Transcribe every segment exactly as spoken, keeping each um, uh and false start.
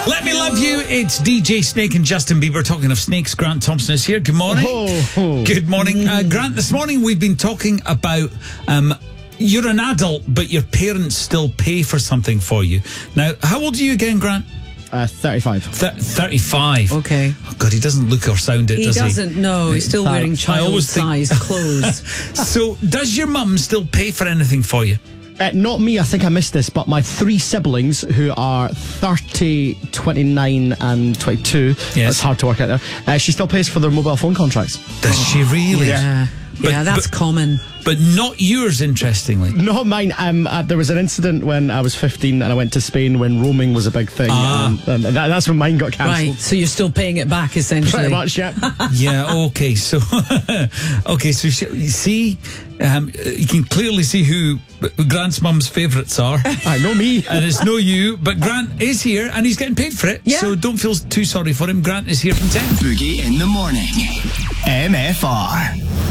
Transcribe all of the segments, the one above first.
Let Me Love You. It's D J Snake and Justin Bieber. Talking of snakes, Grant Thompson is here. Good morning. Oh, oh. Good morning. Uh, Grant, this morning we've been talking about... Um, you're an adult, but your parents still pay for something for you. Now, how old are you again, Grant? Uh, thirty-five. Th- thirty-five. Okay. Oh, God, he doesn't look or sound it, He does he? doesn't, no. He's still wearing I always think- child-sized clothes. So, does your mum still pay for anything for you? Uh, not me, I think I missed this, but my three siblings who are thirty, twenty-nine and twenty-two, Yes. it's hard to work out there, uh, she still pays for their mobile phone contracts. Does she really? Yeah. But- yeah, that's but- common. But not yours, interestingly. Not mine. Um, uh, there was an incident when I was fifteen and I went to Spain when roaming was a big thing. Ah. Um, and that, that's when mine got cancelled. Right, so you're still paying it back, essentially. Pretty much, yeah. Yeah, okay, so okay, so she, you see, um, you can clearly see who Grant's mum's favourites are. I know me. And it's no you, but Grant is here and he's getting paid for it. Yeah. So don't feel too sorry for him. Grant is here from ten. Boogie in the morning. M F R.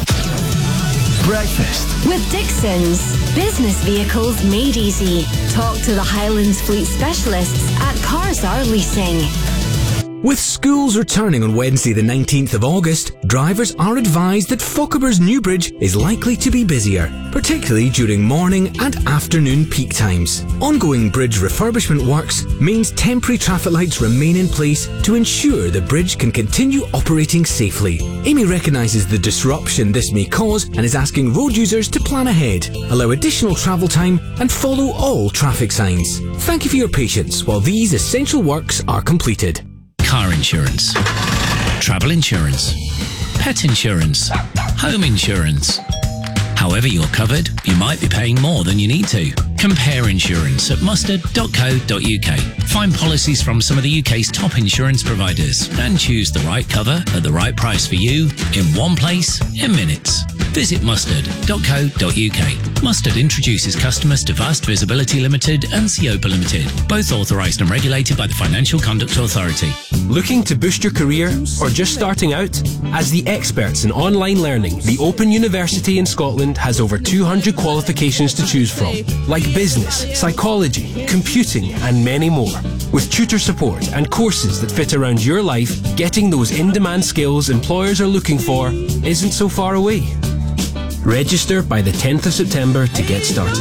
Breakfast. With Dixon's. Business vehicles made easy. Talk to the Highlands Fleet specialists at Cars Are Leasing. With schools returning on Wednesday the nineteenth of August, drivers are advised that Fochabers Newbridge is likely to be busier, particularly during morning and afternoon peak times. Ongoing bridge refurbishment works means temporary traffic lights remain in place to ensure the bridge can continue operating safely. Amy recognises the disruption this may cause and is asking road users to plan ahead, allow additional travel time and follow all traffic signs. Thank you for your patience while these essential works are completed. Car insurance, travel insurance, pet insurance, home insurance. However you're covered, you might be paying more than you need to. Compare insurance at mustard dot co dot uk. Find policies from some of the U K's top insurance providers and choose the right cover at the right price for you in one place in minutes. Visit mustard dot co dot uk. Mustard introduces customers to Vast Visibility Limited and Seopa Limited, both authorised and regulated by the Financial Conduct Authority. Looking to boost your career or just starting out? As the experts in online learning, the Open University in Scotland has over two hundred qualifications to choose from, like business, psychology, computing and many more. With tutor support and courses that fit around your life, getting those in-demand skills employers are looking for isn't so far away. Register by the tenth of September to get started.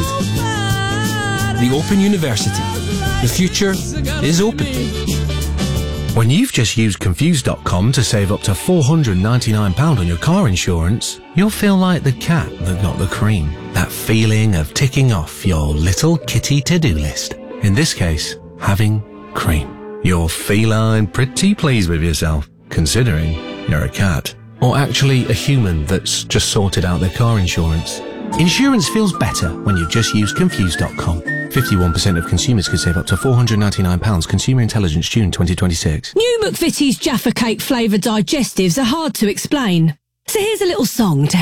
The Open University. The future is open. When you've just used Confused dot com to save up to four hundred ninety-nine pounds on your car insurance, you'll feel like the cat that got the cream. That feeling of ticking off your little kitty to-do list. In this case, having cream. You're feline pretty pleased with yourself, considering you're a cat. Or actually a human that's just sorted out their car insurance. Insurance feels better when you've just used Confused dot com. fifty-one percent of consumers could save up to four hundred ninety-nine pounds. Consumer Intelligence, June twenty twenty-six. New McVitie's Jaffa Cake flavoured digestives are hard to explain. So here's a little song to